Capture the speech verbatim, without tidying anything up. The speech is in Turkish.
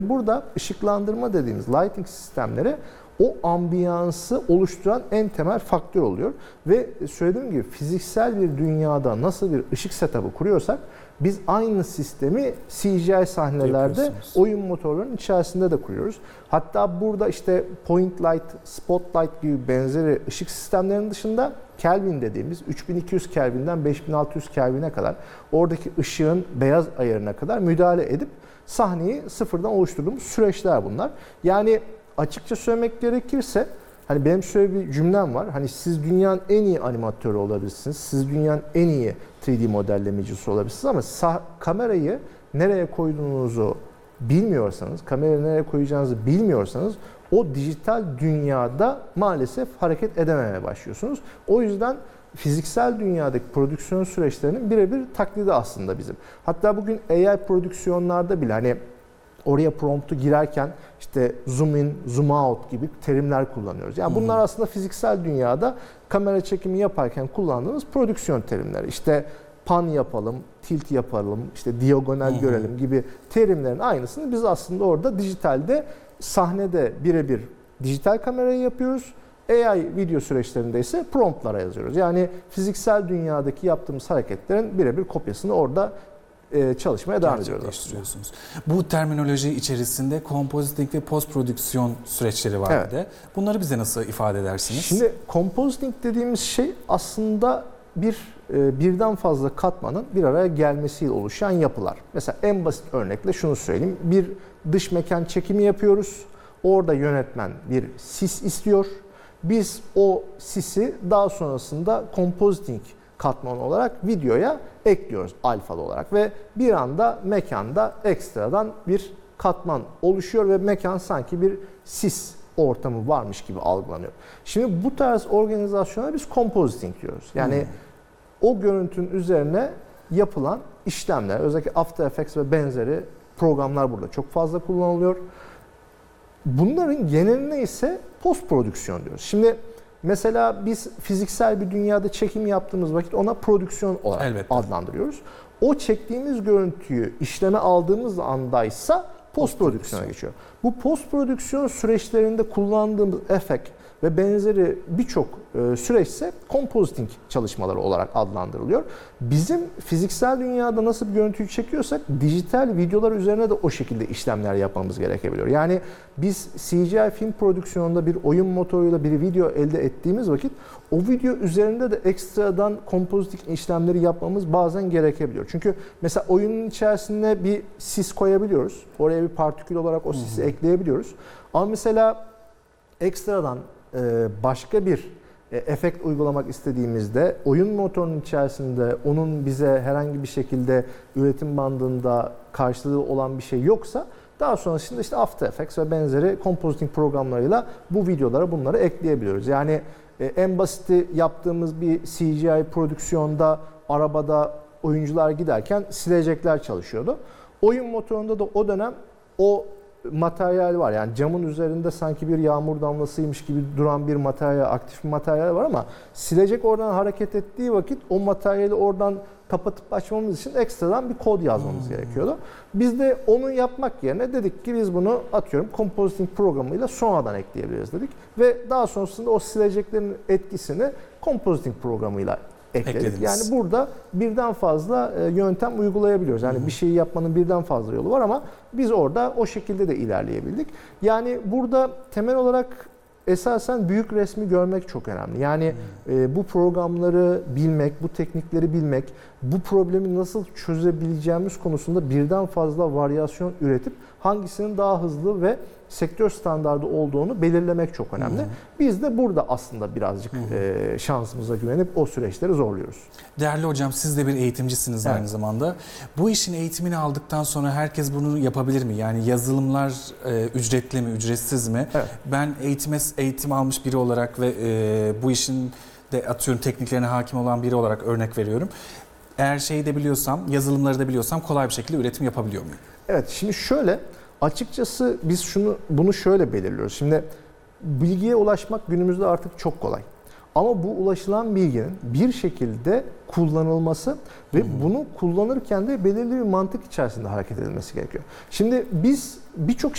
Burada ışıklandırma dediğimiz lighting sistemleri o ambiyansı oluşturan en temel faktör oluyor. Ve söylediğim gibi fiziksel bir dünyada nasıl bir ışık setup'ı kuruyorsak biz aynı sistemi C G I sahnelerde oyun motorlarının içerisinde de kuruyoruz. Hatta burada işte point light, spotlight gibi benzeri ışık sistemlerinin dışında Kelvin dediğimiz üç bin iki yüz Kelvin'den beş bin altı yüz Kelvin'e kadar oradaki ışığın beyaz ayarına kadar müdahale edip sahneyi sıfırdan oluşturduğumuz süreçler bunlar. Yani açıkça söylemek gerekirse hani benim şöyle bir cümlem var. Hani siz dünyanın en iyi animatörü olabilirsiniz. Siz dünyanın en iyi üç D modellemecisi olabilirsiniz ama sah- kamerayı nereye koyduğunuzu bilmiyorsanız, kamerayı nereye koyacağınızı bilmiyorsanız o dijital dünyada maalesef hareket edememeye başlıyorsunuz. O yüzden fiziksel dünyadaki prodüksiyon süreçlerinin birebir taklidi aslında bizim. Hatta bugün A I prodüksiyonlarda bile hani oraya promptu girerken işte zoom in, zoom out gibi terimler kullanıyoruz. Yani bunlar aslında fiziksel dünyada kamera çekimi yaparken kullandığımız prodüksiyon terimleri. İşte pan yapalım, tilt yapalım, işte diagonal görelim gibi terimlerin aynısını biz aslında orada dijitalde sahnede birebir dijital kamerayı yapıyoruz. A I video süreçlerinde ise promptlara yazıyoruz. Yani fiziksel dünyadaki yaptığımız hareketlerin birebir kopyasını orada çalışmaya devam ediyoruz. Bu terminoloji içerisinde compositing ve post prodüksiyon süreçleri var evet. bir de. Bunları bize nasıl ifade edersiniz? Şimdi compositing dediğimiz şey aslında bir birden fazla katmanın bir araya gelmesiyle oluşan yapılar. Mesela en basit örnekle şunu söyleyeyim. Bir dış mekan çekimi yapıyoruz. Orada yönetmen bir sis istiyor. Biz o sisi daha sonrasında compositing katman olarak videoya ekliyoruz alfalı olarak ve bir anda mekanda ekstradan bir katman oluşuyor ve mekan sanki bir sis ortamı varmış gibi algılanıyor. Şimdi bu tarz organizasyona biz compositing diyoruz. Yani hmm. o görüntünün üzerine yapılan işlemler, özellikle After Effects ve benzeri programlar burada çok fazla kullanılıyor. Bunların geneline ise post prodüksiyon diyoruz. Şimdi mesela biz fiziksel bir dünyada çekim yaptığımız vakit ona prodüksiyon olarak Elbette. adlandırıyoruz. O çektiğimiz görüntüyü işleme aldığımız andaysa post prodüksiyona geçiyor. Bu post prodüksiyon süreçlerinde kullandığımız efekt ve benzeri birçok e, süreçse compositing çalışmaları olarak adlandırılıyor. Bizim fiziksel dünyada nasıl bir görüntüyü çekiyorsak dijital videolar üzerine de o şekilde işlemler yapmamız gerekebiliyor. Yani biz C G I film prodüksiyonunda bir oyun motoruyla bir video elde ettiğimiz vakit o video üzerinde de ekstradan compositing işlemleri yapmamız bazen gerekebiliyor. Çünkü mesela oyunun içerisinde bir sis koyabiliyoruz. Oraya bir partikül olarak o sisi Hı-hı. ekleyebiliyoruz. Ama mesela ekstradan başka bir efekt uygulamak istediğimizde oyun motorunun içerisinde onun bize herhangi bir şekilde üretim bandında karşılığı olan bir şey yoksa daha sonrasında işte After Effects ve benzeri compositing programlarıyla bu videolara bunları ekleyebiliyoruz. Yani en basiti yaptığımız bir C G I prodüksiyonda arabada oyuncular giderken silecekler çalışıyordu. Oyun motorunda da o dönem o materyal var. Yani camın üzerinde sanki bir yağmur damlasıymış gibi duran bir materyal, aktif bir materyal var ama silecek oradan hareket ettiği vakit o materyali oradan kapatıp açmamız için ekstradan bir kod yazmamız hmm. gerekiyordu. Biz de onu yapmak yerine dedik ki biz bunu atıyorum compositing programıyla sonradan ekleyebiliriz dedik. Ve daha sonrasında o sileceklerin etkisini compositing programıyla ekledik. Eklediniz. Yani burada birden fazla yöntem uygulayabiliyoruz. Yani Hı-hı. bir şeyi yapmanın birden fazla yolu var ama biz orada o şekilde de ilerleyebildik. Yani burada temel olarak esasen büyük resmi görmek çok önemli. Yani e, bu programları bilmek, bu teknikleri bilmek, bu problemi nasıl çözebileceğimiz konusunda birden fazla varyasyon üretip hangisinin daha hızlı ve sektör standardı olduğunu belirlemek çok önemli. Hı hı. Biz de burada aslında birazcık hı hı. E, şansımıza güvenip o süreçleri zorluyoruz. Değerli hocam, siz de bir eğitimcisiniz evet. aynı zamanda. Bu işin eğitimini aldıktan sonra herkes bunu yapabilir mi? Yani yazılımlar e, ücretli mi, ücretsiz mi? Evet. Ben eğitime eğitim almış biri olarak ve e, bu işin de atıyorum tekniklerine hakim olan biri olarak örnek veriyorum. Eğer şeyi de biliyorsam, yazılımları da biliyorsam kolay bir şekilde üretim yapabiliyor muyum? Evet, şimdi şöyle açıkçası biz şunu bunu şöyle belirliyoruz. Şimdi bilgiye ulaşmak günümüzde artık çok kolay. Ama bu ulaşılan bilginin bir şekilde kullanılması ve hı hı. bunu kullanırken de belirli bir mantık içerisinde hareket edilmesi gerekiyor. Şimdi biz birçok